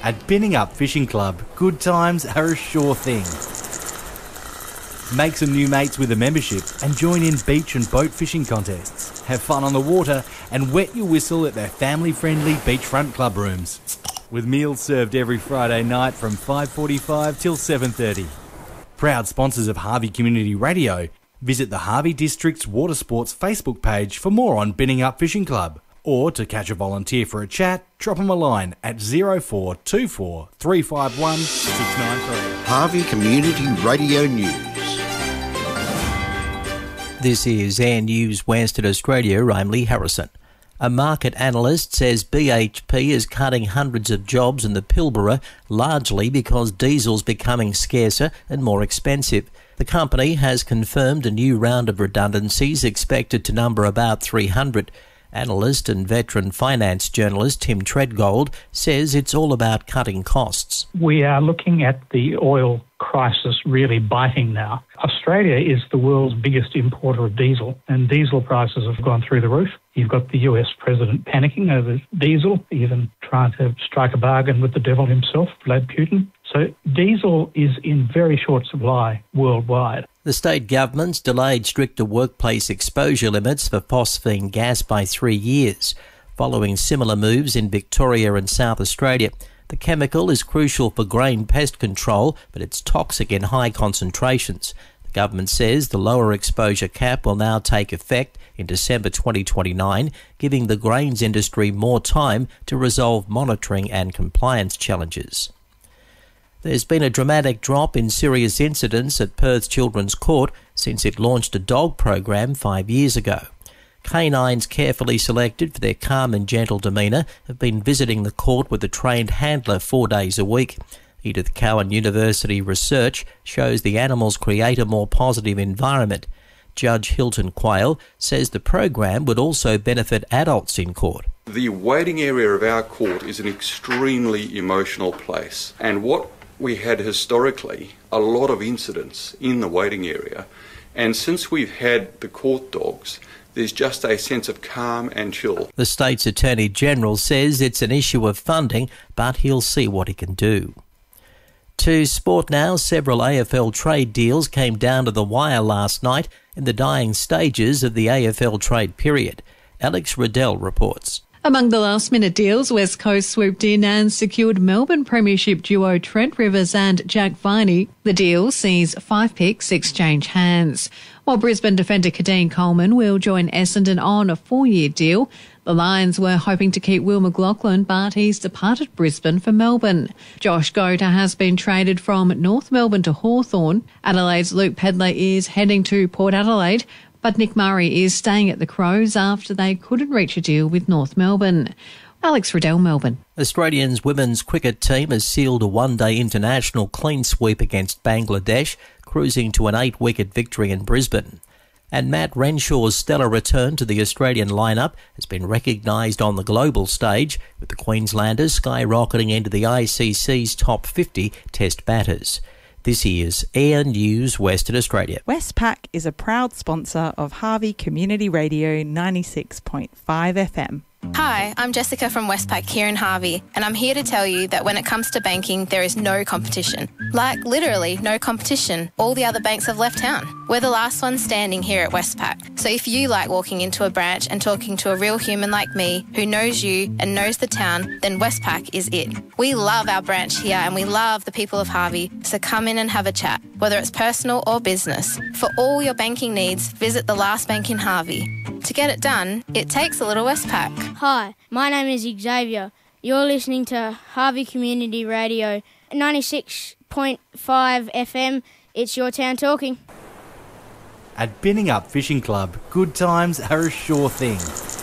At Binning Up Fishing Club, good times are a sure thing. Make some new mates with a membership and join in beach and boat fishing contests. Have fun on the water and wet your whistle at their family-friendly beachfront club rooms. With meals served every Friday night from 5:45 till 7:30. Proud sponsors of Harvey Community Radio. Visit the Harvey District's Water Sports Facebook page for more on Binning Up Fishing Club. Or to catch a volunteer for a chat, drop them a line at 0424 351 693. Harvey Community Radio News. This is Air News Western Australia. I'm Lee Harrison. A market analyst says BHP is cutting hundreds of jobs in the Pilbara, largely because diesel's becoming scarcer and more expensive. The company has confirmed a new round of redundancies expected to number about 300. Analyst and veteran finance journalist Tim Treadgold says it's all about cutting costs. We are looking at the oil crisis really biting now. Australia is the world's biggest importer of diesel, and diesel prices have gone through the roof. You've got the US president panicking over diesel, even trying to strike a bargain with the devil himself, Vlad Putin. So diesel is in very short supply worldwide. The state government's delayed stricter workplace exposure limits for phosphine gas by 3 years, following similar moves in Victoria and South Australia. The chemical is crucial for grain pest control, but it's toxic in high concentrations. The government says the lower exposure cap will now take effect in December 2029, giving the grains industry more time to resolve monitoring and compliance challenges. There's been a dramatic drop in serious incidents at Perth Children's Court since it launched a dog program 5 years ago. Canines carefully selected for their calm and gentle demeanour have been visiting the court with a trained handler 4 days a week. Edith Cowan University research shows the animals create a more positive environment. Judge Hilton Quayle says the program would also benefit adults in court. The waiting area of our court is an extremely emotional place, and what we had historically a lot of incidents in the waiting area, and since we've had the court dogs, there's just a sense of calm and chill. The state's Attorney General says it's an issue of funding, but he'll see what he can do. To sport now, several AFL trade deals came down to the wire last night in the dying stages of the AFL trade period. Alex Riddell reports. Among the last-minute deals, West Coast swooped in and secured Melbourne Premiership duo Trent Rivers and Jack Viney. The deal sees 5 picks exchange hands, while Brisbane defender Kadeen Coleman will join Essendon on a 4-year deal. The Lions were hoping to keep Will McLaughlin, but he's departed Brisbane for Melbourne. Josh Gota has been traded from North Melbourne to Hawthorn. Adelaide's Luke Pedler is heading to Port Adelaide, but Nick Murray is staying at the Crows after they couldn't reach a deal with North Melbourne. Alex Riddell, Melbourne. Australia's women's cricket team has sealed a one-day international clean sweep against Bangladesh, cruising to an 8-wicket victory in Brisbane. And Matt Renshaw's stellar return to the Australian lineup has been recognised on the global stage, with the Queenslanders skyrocketing into the ICC's top 50 test batters. This is Air News Western Australia. Westpac is a proud sponsor of Harvey Community Radio 96.5 FM. Hi, I'm Jessica from Westpac here in Harvey, and I'm here to tell you that when it comes to banking, there is no competition. Like, literally no competition. All the other banks have left town. We're the last ones standing here at Westpac. So if you like walking into a branch and talking to a real human like me who knows you and knows the town, then Westpac is it. We love our branch here and we love the people of Harvey, so come in and have a chat, whether it's personal or business. For all your banking needs, visit the last bank in Harvey. To get it done, it takes a little Westpac. Hi, my name is Xavier. You're listening to Harvey Community Radio 96.5 FM. It's your town talking. At Binning Up Fishing Club, good times are a sure thing.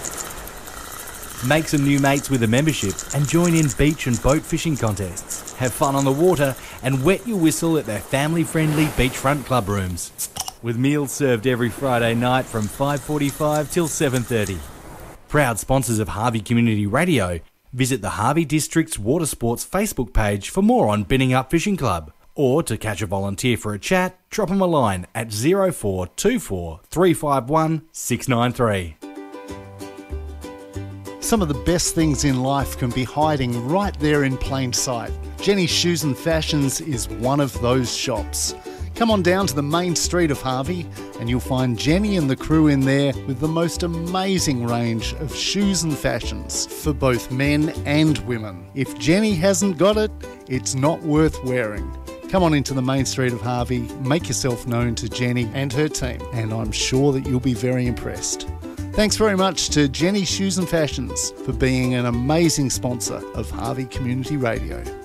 Make some new mates with a membership and join in beach and boat fishing contests. Have fun on the water and wet your whistle at their family-friendly beachfront club rooms. With meals served every Friday night from 5:45 till 7:30. Proud sponsors of Harvey Community Radio. Visit the Harvey District's Water Sports Facebook page for more on Binning Up Fishing Club. Or to catch a volunteer for a chat, drop them a line at 0424 351 693. Some of the best things in life can be hiding right there in plain sight. Jenny's Shoes and Fashions is one of those shops. Come on down to the main street of Harvey and you'll find Jenny and the crew in there with the most amazing range of shoes and fashions for both men and women. If Jenny hasn't got it, it's not worth wearing. Come on into the main street of Harvey, make yourself known to Jenny and her team, and I'm sure that you'll be very impressed. Thanks very much to Jenny Shoes and Fashions for being an amazing sponsor of Harvey Community Radio.